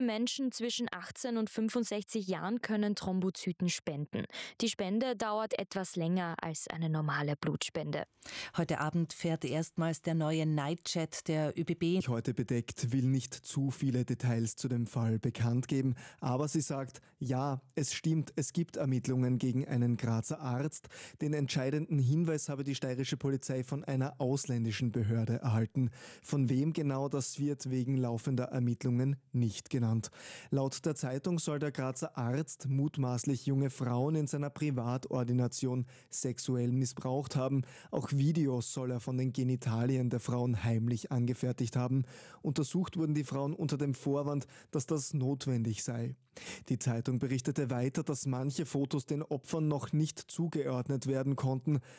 Menschen zwischen 18 und 65 Jahren können Thrombozyten spenden. Die Spende dauert etwas länger als eine normale Blutspende. Heute Abend fährt erstmals der neue Nightjet der ÖBB. Heute bedeckt, will nicht zu viele Details zu dem Fall bekannt geben, aber sie sagt, ja, es stimmt, es gibt Ermittlungen gegen einen Grazer Arzt. Den entscheidenden Hinweis habe die steirische Polizei von einer ausländischen Behörde erhalten. Von wem genau, das wird wegen laufender Ermittlungen nicht genannt. Laut der Zeitung soll der Grazer Arzt mutmaßlich junge Frauen in seiner Privatordination sexuell missbraucht haben. Auch Videos soll er von den Genitalien der Frauen heimlich angefertigt haben. Untersucht wurden die Frauen unter dem Vorwand, dass das notwendig sei. Die Zeitung berichtete weiter, dass manche Fotos den Opfern noch nicht zugeordnet werden konnten.